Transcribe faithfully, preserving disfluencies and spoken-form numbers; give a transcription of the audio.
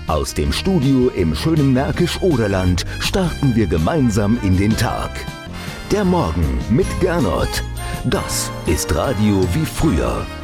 Aus dem Studio im schönen Märkisch-Oderland starten wir gemeinsam in den Tag. Der Morgen mit Gernot. Das ist Radio wie früher.